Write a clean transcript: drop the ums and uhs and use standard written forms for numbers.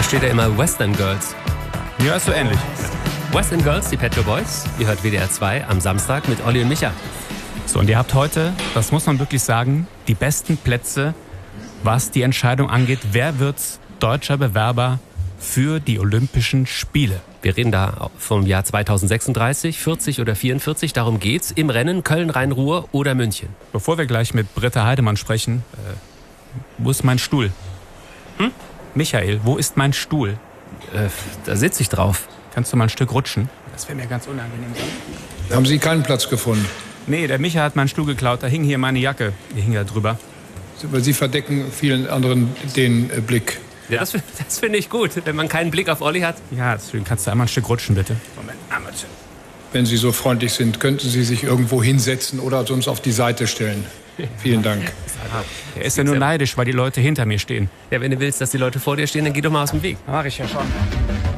Da steht ja immer Western Girls. Ja, ist so ähnlich. Western Girls, die Pet Shop Boys. Ihr hört WDR 2 am Samstag mit Olli und Micha. So, und ihr habt heute, das muss man wirklich sagen, die besten Plätze, was die Entscheidung angeht, wer wird deutscher Bewerber für die Olympischen Spiele. Wir reden da vom Jahr 2036, 40 oder 44. Darum geht's im Rennen Köln-Rhein-Ruhr oder München. Bevor wir gleich mit Britta Heidemann sprechen, wo ist mein Stuhl? Michael, wo ist mein Stuhl? Da sitze ich drauf. Kannst du mal ein Stück rutschen? Das wäre mir ganz unangenehm. Haben Sie keinen Platz gefunden? Nee, der Micha hat meinen Stuhl geklaut. Da hing hier meine Jacke. Die hing da drüber. Aber Sie verdecken vielen anderen den Blick. Ja, das finde ich gut, wenn man keinen Blick auf Olli hat. Ja, deswegen kannst du einmal ein Stück rutschen, bitte. Moment, Wenn Sie so freundlich sind, könnten Sie sich irgendwo hinsetzen oder sonst auf die Seite stellen. Vielen Dank. Er ist ja nur neidisch, weil die Leute hinter mir stehen. Ja, wenn du willst, dass die Leute vor dir stehen, dann geh doch mal aus dem Weg. Mach ich ja schon.